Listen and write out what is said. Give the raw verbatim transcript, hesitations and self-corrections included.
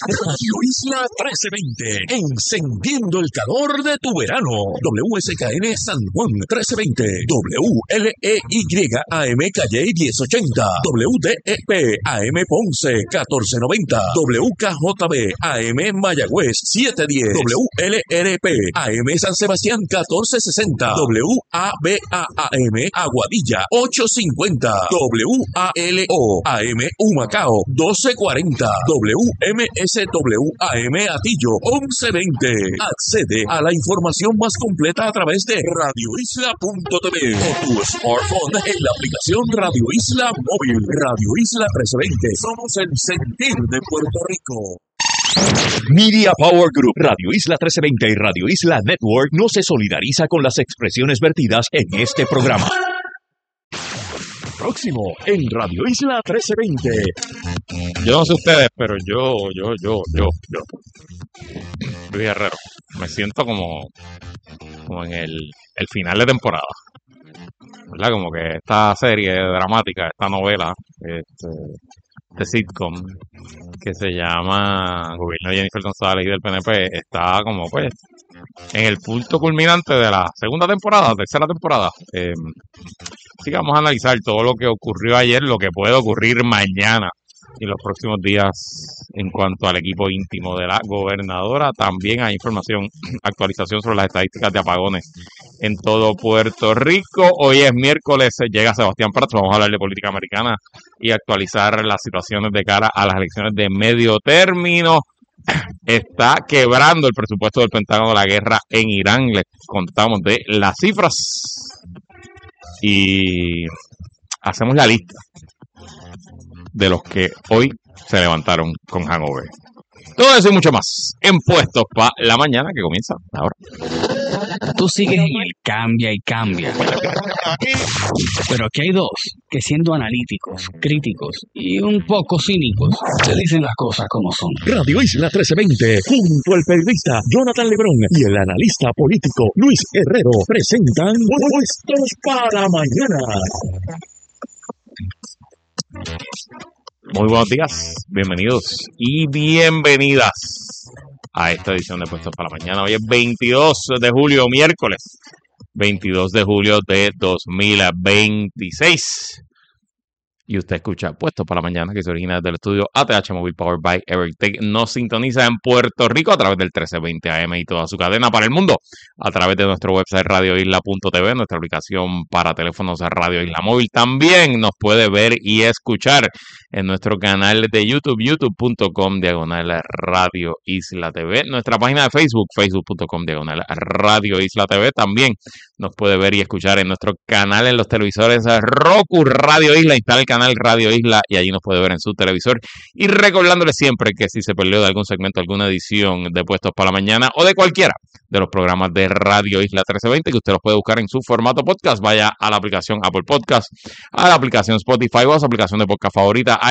Radio Isla trece veinte, encendiendo el calor de tu verano. W S K N San Juan trece veinte, W L E Y A M Calle diez ochenta, W D E P A M Ponce catorce noventa, W K J B A M Mayagüez siete diez, W L R P A M San Sebastián catorce sesenta, W A B A A M Aguadilla ocho cincuenta, W A L O A M Humacao doce cuarenta, W M S W A M Atillo once veinte. Accede a la información más completa a través de radio isla punto t v o tu smartphone en la aplicación Radio Isla Móvil. Radio Isla trece veinte. Somos el sentir de Puerto Rico. Media Power Group, Radio Isla trece veinte y Radio Isla Network no se solidariza con las expresiones vertidas en este programa. Próximo en Radio Isla trece veinte. Yo no sé ustedes, pero yo, yo, yo, yo, yo, Luis Herrero, me siento como, como en el, el final de temporada, ¿verdad? Como que esta serie dramática, esta novela, este, este sitcom que se llama Gobierno de Jennifer González y del P N P, está como pues en el punto culminante de la segunda temporada, tercera temporada. Eh, así que vamos a analizar todo lo que ocurrió ayer, lo que puede ocurrir mañana y los próximos días en cuanto al equipo íntimo de la gobernadora. También hay información, actualización sobre las estadísticas de apagones en todo Puerto Rico. Hoy es miércoles, llega Sebastián Prats, vamos a hablar de política americana y actualizar las situaciones de cara a las elecciones de medio término. Está quebrando el presupuesto del Pentágono la guerra en Irán. Les contamos de las cifras y hacemos la lista de los que hoy se levantaron con hangover. Todo eso y mucho más en Puestos para la Mañana, que comienza ahora. Tú sigues en el cambia y cambia. Pero aquí hay dos que, siendo analíticos, críticos y un poco cínicos, te dicen las cosas como son. Radio Isla trece veinte, junto al periodista Jonathan Lebrón y el analista político Luis Herrero, presentan Puestos para Mañana. Muy buenos días, bienvenidos y bienvenidas a esta edición de Puestos para la Mañana. Hoy es veintidós de julio, miércoles veintidós de julio de dos mil veintiséis. Y usted escucha Puestos para la Mañana, que se origina desde el estudio A T H Mobile Powered by Evertech. Nos sintoniza en Puerto Rico a través del trece veinte A M y toda su cadena para el mundo a través de nuestro website radio isla punto t v, nuestra aplicación para teléfonos Radio Isla Móvil. También nos puede ver y escuchar en nuestro canal de YouTube, youtube punto com diagonal Radio Isla T V. Nuestra página de Facebook, facebook punto com diagonal Radio Isla T V. También nos puede ver y escuchar en nuestro canal en los televisores Roku Radio Isla. Instala el canal Radio Isla y allí nos puede ver en su televisor. Y recordándole siempre que si se perdió de algún segmento, alguna edición de Puestos para la Mañana o de cualquiera de los programas de Radio Isla trece veinte, que usted los puede buscar en su formato podcast, vaya a la aplicación Apple Podcast, a la aplicación Spotify o a su aplicación de podcast favorita,